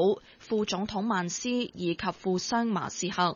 普、副總統曼斯以及富商馬斯克。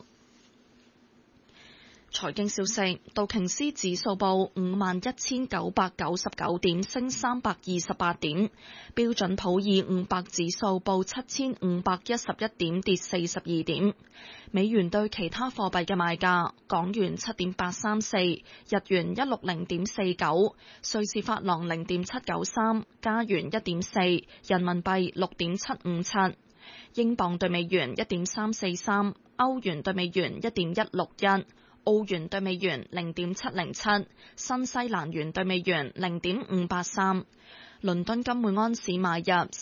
財經消息：道瓊斯指數報51,999點，升328點；標準普爾500指數報7,511點，跌42點。美元對其他貨幣嘅賣價：港元7.834，日元160.49，瑞士法郎0.793，加元1.4，人民幣6.757，英鎊對美元1.343，歐元對美元1.161。澳元對美元0.707，新西蘭元對美元0.583。倫敦金每安士買入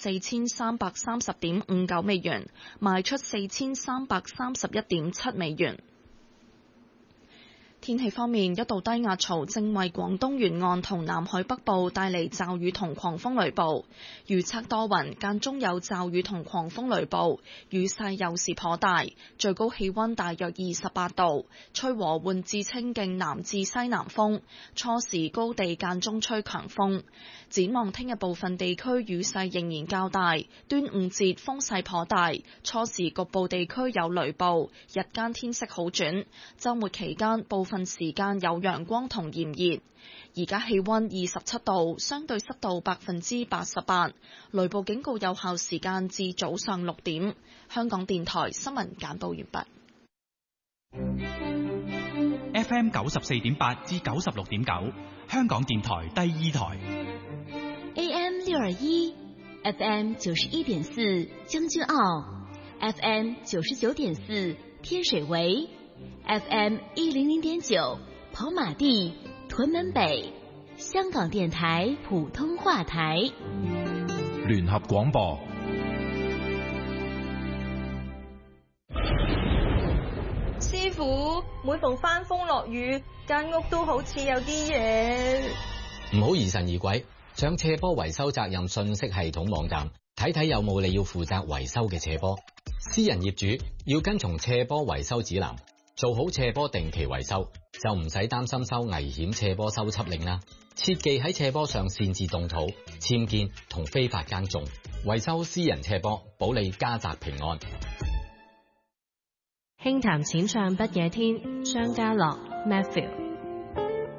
4330.59美元，賣出4331.7美元。天氣方面，一道低壓槽正為廣東沿岸同南海北部帶嚟驟雨同狂風雷暴，預測多雲，間中有驟雨同狂風雷暴，雨勢有時頗大，最高氣溫大約28度，吹和緩至清勁南至西南風，初時高地間中吹強風。展望聽日部分地區雨勢仍然較大，端午節風勢頗大，初時局部地區有雷暴，日間天色好轉，週末期間部分時間有陽光同炎熱。而家氣溫27度，相對濕度88%，雷暴警告有效時間至早上6點。香港電台新聞簡報完畢。 FM 94.8至96.9，香港電台第二台。 AM 621，FM 91.4，將軍澳 ，FM 99.4，天水圍 ，FM 100.9，跑馬地、屯門北，香港電台普通話台。 聯合廣播。 師傅，每逢翻風落雨，間屋都好似有啲嘢。 唔好疑神疑鬼，上斜坡維修責任信息系統網站睇睇有冇你要負責維修嘅斜坡。私人業主要跟從斜坡維修指南，做好斜坡定期維修，就唔使擔心收危險斜坡修葺令啦。切忌喺斜坡上擅自動土、僭建同非法耕種，維修私人斜坡，保你家宅平安。 輕談淺唱不夜天，張家樂 Matthew。